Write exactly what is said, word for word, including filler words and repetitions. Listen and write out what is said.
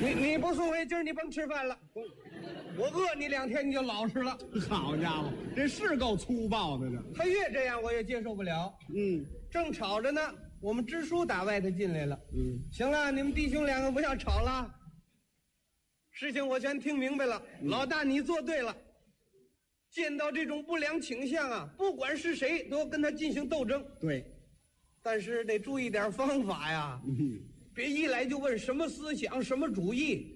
你你不送回，今儿你甭吃饭了。我饿你两天，你就老实了。 好家伙，这是够粗暴的这。 他越这样，我越接受不了。 嗯， 正吵着呢，我们支书打外头进来了。 嗯， 行了，你们弟兄两个不要吵了。事情我全听明白了， 嗯、 老大你做对了。见到这种不良倾向啊，不管是谁，都要跟他进行斗争。 对， 但是得注意点方法呀。 嗯， 别一来就问什么思想、什么主义。